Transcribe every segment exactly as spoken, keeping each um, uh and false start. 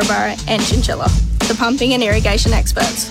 Kookaburra and Chinchilla, the pumping and irrigation experts.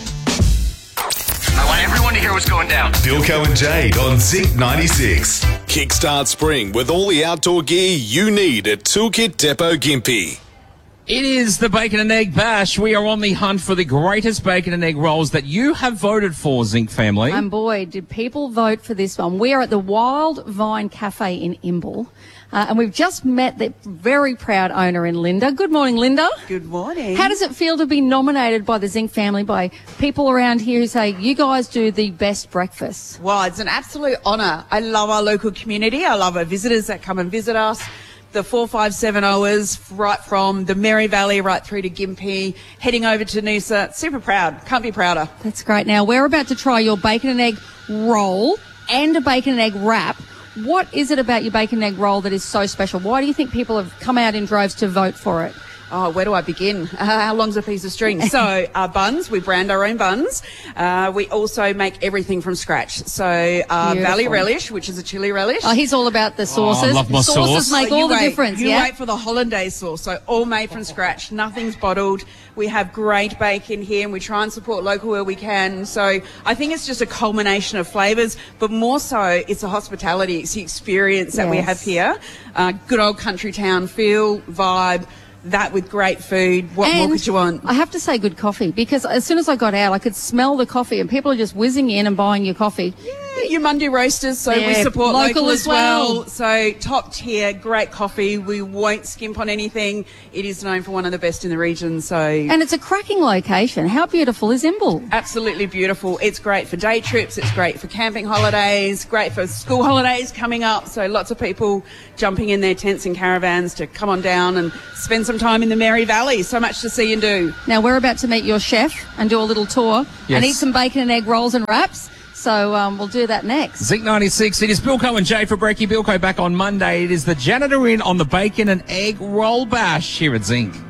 I want everyone to hear what's going down. Bilko and Jade on Zinc ninety-six. Kickstart spring with all the outdoor gear you need at Toolkit Depot Gympie. It is the Bacon and Egg Bash. We are on the hunt for the greatest bacon and egg rolls that you have voted for, Zinc family. And boy, did people vote for this one. We are at the Wild Vine Cafe in Imbil, uh, and we've just met the very proud owner in Linda. Good morning, Linda. Good morning. How does it feel to be nominated by the Zinc family, by people around here who say, you guys do the best breakfast? Well, it's an absolute honour. I love our local community. I love our visitors that come and visit us. The four five seven hours, right from the Mary Valley right through to Gympie, heading over to Noosa. Super proud. Can't be prouder. That's great. Now, we're about to try your bacon and egg roll and a bacon and egg wrap. What is it about your bacon and egg roll that is so special? Why do you think people have come out in droves to vote for it? Oh, where do I begin? Uh, how long's a piece of string? So our buns, we brand our own buns. Uh, we also make everything from scratch. So uh, Valley Relish, which is a chili relish. Oh, he's all about the sauces. Oh, I love my sauces sauce. make Oh, all the wait, difference, You yeah? wait for the hollandaise sauce. So all made from scratch. Nothing's bottled. We have great bacon here and we try and support local where we can. So I think it's just a culmination of flavours, but more so it's the hospitality, it's the experience that Yes. we have here. Uh, good old country town feel, vibe. That with great food. What and more could you want? I have to say good coffee, because as soon as I got out, I could smell the coffee and people are just whizzing in and buying your coffee. Yeah, your Monday roasters, so we Yeah, support local local, as as well. well. So top tier, great coffee. We won't skimp on anything. It is known for one of the best in the region. So And it's a cracking location. How beautiful is Imbil? absolutely beautiful. It's great for day trips. It's great for camping holidays. Great for school holidays coming up. So lots of people jumping in their tents and caravans to come on down and spend some time in the Mary Valley. So much to see and do. Now, we're about to meet your chef and do a little tour Yes. and eat some bacon and egg rolls and wraps. So um, we'll do that next. Zinc ninety-six. It is Bilko and Jay for Brekkie. Bilko back on Monday. It is the janitor in on the Bacon and Egg Roll Bash here at Zinc.